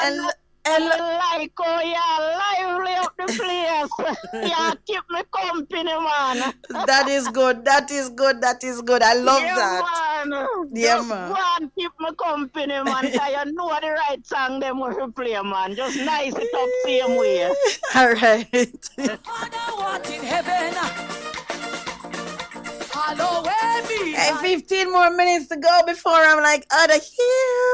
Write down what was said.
And And like how you lively up the place. You keep me company, man. that is good. That is good. That is good. I love that. Man. Yeah, Just man. go and keep me company, man. Because you know the right song them we should play, man. Just nice it up same way. All right. Father, what in heaven? Hallowed be. Hey, 15 more minutes to go before I'm like out of here.